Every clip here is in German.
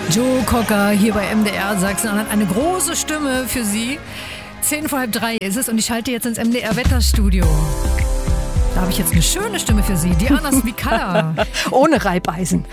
Joe Cocker hier bei MDR Sachsen-Anhalt. Eine große Stimme für Sie. 2:10 ist es und ich schalte jetzt ins MDR-Wetterstudio. Da habe ich jetzt eine schöne Stimme für Sie. Diana Smikalla. Ohne Reibeisen.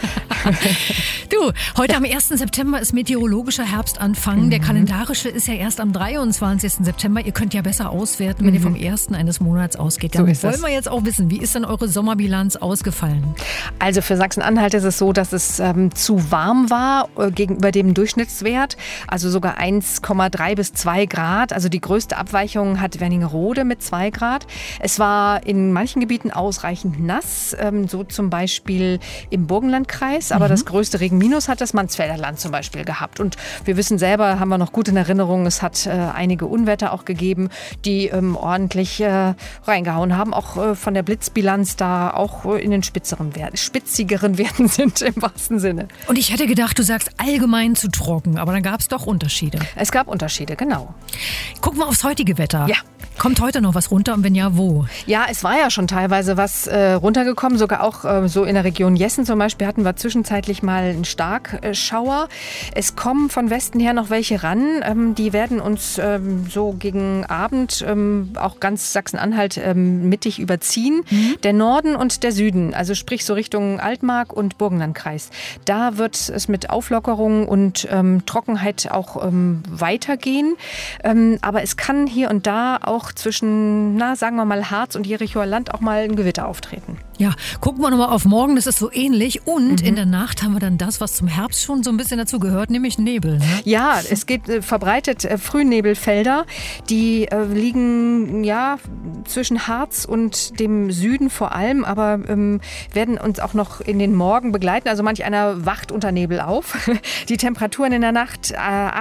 Du, heute am 1. September ist meteorologischer Herbstanfang. Der kalendarische ist ja erst am 23. September. Ihr könnt ja besser auswerten, wenn ihr vom 1. eines Monats ausgeht. Dann wollen wir jetzt auch wissen, wie ist denn eure Sommerbilanz ausgefallen? Also für Sachsen-Anhalt ist es so, dass es zu warm war gegenüber dem Durchschnittswert. Also sogar 1,3 bis 2 Grad. Also die größte Abweichung hat Wernigerode mit 2 Grad. Es war in manchen Gebieten ausreichend nass, so zum Beispiel im Burgenlandkreis. Aber das größte Regenminus hat das Mansfelder Land zum Beispiel gehabt. Und wir wissen selber, haben wir noch gut in Erinnerung, es hat einige Unwetter auch gegeben, die ordentlich reingehauen haben. Auch von der Blitzbilanz da auch in den spitzigeren Werten sind im wahrsten Sinne. Und ich hätte gedacht, du sagst allgemein zu trocken, aber dann gab es doch Unterschiede. Es gab Unterschiede, genau. Gucken wir aufs heutige Wetter. Ja. Kommt heute noch was runter und wenn ja, wo? Ja, es war ja schon teilweise was runtergekommen, sogar auch so in der Region Jessen zum Beispiel hatten wir zwischenzeitlich mal einen Starkschauer. Es kommen von Westen her noch welche ran, die werden uns so gegen Abend auch ganz Sachsen-Anhalt mittig überziehen. Der Norden und der Süden, also sprich so Richtung Altmark und Burgenlandkreis, da wird es mit Auflockerung und Trockenheit auch weitergehen. Aber es kann hier und da auch zwischen, sagen wir mal, Harz und Jerichoer Land auch mal ein Gewitter auftreten. Ja, gucken wir nochmal auf morgen, das ist so ähnlich. Und in der Nacht haben wir dann das, was zum Herbst schon so ein bisschen dazu gehört, nämlich Nebel. Ne? Ja, es geht verbreitet Frühnebelfelder, die liegen zwischen Harz und dem Süden vor allem, aber werden uns auch noch in den Morgen begleiten. Also manch einer wacht unter Nebel auf. Die Temperaturen in der Nacht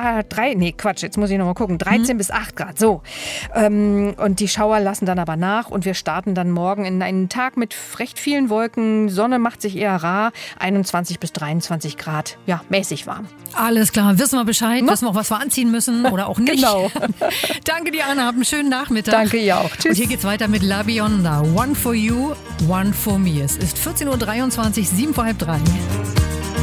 13 bis 8 Grad, so. Und die Schauer lassen dann aber nach und wir starten dann morgen in einen Tag mit recht vielen Wolken. Sonne macht sich eher rar, 21 bis 23 Grad, ja, mäßig warm. Alles klar, wissen wir Bescheid, wissen wir auch, was wir anziehen müssen oder auch nicht. Genau. Danke dir, Anna, habt einen schönen Nachmittag. Danke, ihr auch. Tschüss. Und hier geht's weiter mit La Bionda. One for you, one for me. Es ist 14:23 Uhr, 14:07.